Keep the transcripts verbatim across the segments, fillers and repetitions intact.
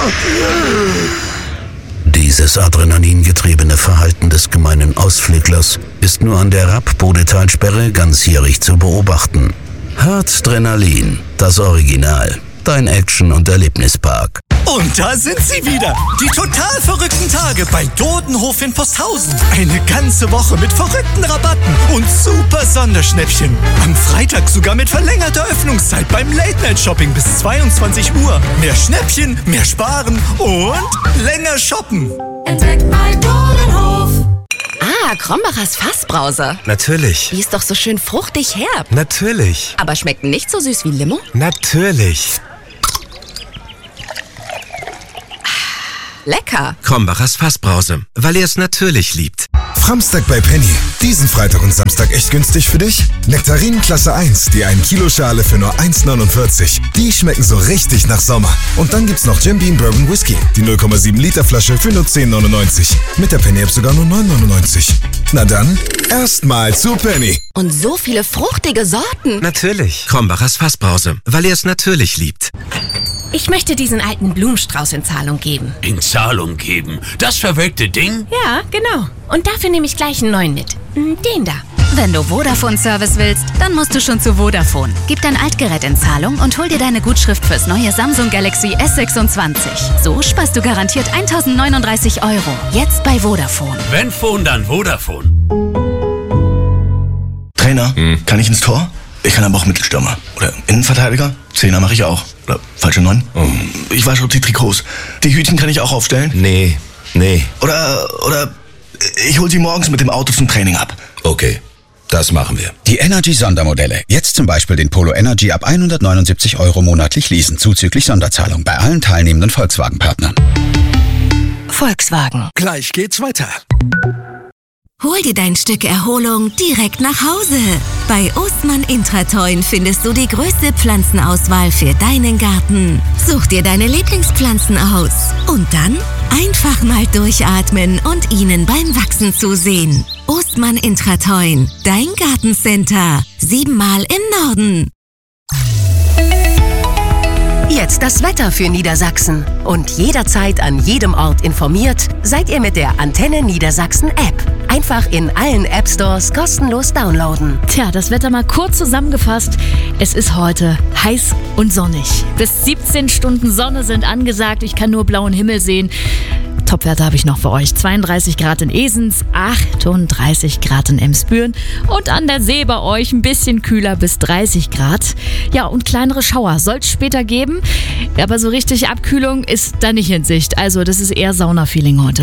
Dieses adrenalingetriebene Verhalten des gemeinen Ausflüglers ist nur an der Rapp-Bodetalsperre ganzjährig zu beobachten. Hartdrenalin, das Original. Dein Action- und Erlebnispark. Und da sind sie wieder, die total verrückten Tage bei Dodenhof in Posthausen. Eine ganze Woche mit verrückten Rabatten und super Sonderschnäppchen. Am Freitag sogar mit verlängerter Öffnungszeit beim Late-Night-Shopping bis zweiundzwanzig Uhr. Mehr Schnäppchen, mehr sparen und länger shoppen. Entdeckt bei Dodenhof. Ah, Krombacher's Fassbrause. Natürlich. Die ist doch so schön fruchtig herb. Natürlich. Aber schmeckt nicht so süß wie Limo? Natürlich. Lecker. Krombacher's Fassbrause, weil ihr es natürlich liebt. Framstag bei Penny. Diesen Freitag und Samstag echt günstig für dich? Nektarinen Klasse eins, die ein Kilo Schale für nur eins neunundvierzig. Die schmecken so richtig nach Sommer. Und dann gibt's noch Jim Beam Bourbon Whisky, die null Komma sieben Liter Flasche für nur zehn neunundneunzig. Mit der Penny App sogar nur neun neunundneunzig. Na dann, erstmal zu Penny. Und so viele fruchtige Sorten. Natürlich. Krombacher's Fassbrause, weil ihr es natürlich liebt. Ich möchte diesen alten Blumenstrauß in Zahlung geben. In Zahlung geben? Das verwelkte Ding? Ja, genau. Und dafür nehme ich gleich einen neuen mit. Den da. Wenn du Vodafone-Service willst, dann musst du schon zu Vodafone. Gib dein Altgerät in Zahlung und hol dir deine Gutschrift fürs neue Samsung Galaxy S sechsundzwanzig. So sparst du garantiert eintausendneununddreißig Euro. Jetzt bei Vodafone. Wenn Phone, dann Vodafone. Trainer, hm. kann ich ins Tor? Ich kann aber auch Mittelstürmer. Oder Innenverteidiger? Zehner mache ich auch. Oder falsche Neun? Oh. Ich wasche auch die Trikots. Die Hütchen kann ich auch aufstellen? Nee, nee. Oder, oder ich hol sie morgens mit dem Auto zum Training ab. Okay, das machen wir. Die Energy-Sondermodelle. Jetzt zum Beispiel den Polo Energy ab hundertneunundsiebzig Euro monatlich leasen, zuzüglich Sonderzahlung bei allen teilnehmenden Volkswagen-Partnern. Volkswagen. Gleich geht's weiter. Hol dir dein Stück Erholung direkt nach Hause. Bei Ostmann Intratoin findest du die größte Pflanzenauswahl für deinen Garten. Such dir deine Lieblingspflanzen aus und dann einfach mal durchatmen und ihnen beim Wachsen zusehen. Ostmann Intratoin, dein Gartencenter. Siebenmal im Norden. Jetzt das Wetter für Niedersachsen. Und jederzeit an jedem Ort informiert, seid ihr mit der Antenne Niedersachsen App. Einfach in allen App Stores kostenlos downloaden. Tja, das Wetter mal kurz zusammengefasst. Es ist heute heiß und sonnig. Bis siebzehn Stunden Sonne sind angesagt. Ich kann nur blauen Himmel sehen. Topwerte habe ich noch für euch. zweiunddreißig Grad in Esens, achtunddreißig Grad in Emsbüren und an der See bei euch ein bisschen kühler bis dreißig Grad. Ja, und kleinere Schauer soll es später geben, aber so richtig Abkühlung ist da nicht in Sicht. Also das ist eher Sauna-Feeling heute.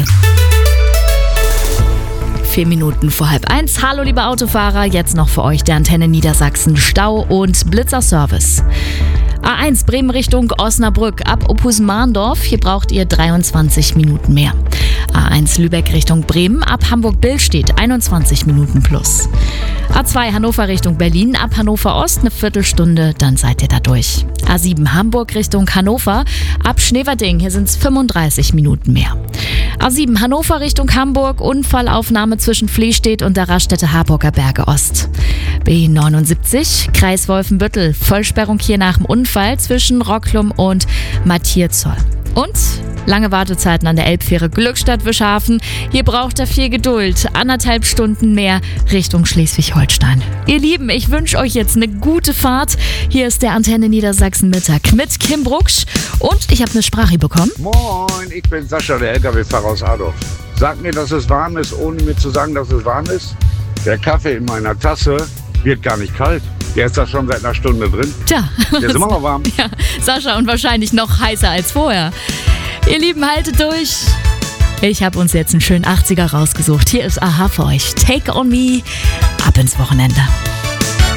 Vier Minuten vor halb eins. Hallo liebe Autofahrer, jetzt noch für euch der Antenne Niedersachsen Stau- und Blitzerservice. A eins Bremen Richtung Osnabrück ab Opus-Mahndorf. Hier braucht ihr dreiundzwanzig Minuten mehr. A eins Lübeck Richtung Bremen ab Hamburg-Billstedt einundzwanzig Minuten plus. A zwei Hannover Richtung Berlin ab Hannover Ost eine Viertelstunde, dann seid ihr da durch. A sieben Hamburg Richtung Hannover ab Schneverding, hier sind es fünfunddreißig Minuten mehr. A sieben Hannover Richtung Hamburg, Unfallaufnahme zwischen Flehstedt und der Raststätte Harburger Berge Ost. B neunundsiebzig Kreis Wolfenbüttel, Vollsperrung hier nach dem Unfall zwischen Rocklum und Matthiaszoll. Und lange Wartezeiten an der Elbfähre Glückstadt-Wischhafen. Hier braucht er viel Geduld. Anderthalb Stunden mehr Richtung Schleswig-Holstein. Ihr Lieben, ich wünsche euch jetzt eine gute Fahrt. Hier ist der Antenne Niedersachsen Mittag mit Kim Brucksch. Und ich habe eine Sprache bekommen. Moin, ich bin Sascha, der L K W-Fahrer aus Adorf. Sag mir, dass es warm ist, ohne mir zu sagen, dass es warm ist. Der Kaffee in meiner Tasse wird gar nicht kalt. Der ist da schon seit einer Stunde drin. Tja. Der ist immer noch warm. Ja, Sascha, und wahrscheinlich noch heißer als vorher. Ihr Lieben, haltet durch. Ich habe uns jetzt einen schönen achtziger rausgesucht. Hier ist Aha für euch. Take on me. Ab ins Wochenende.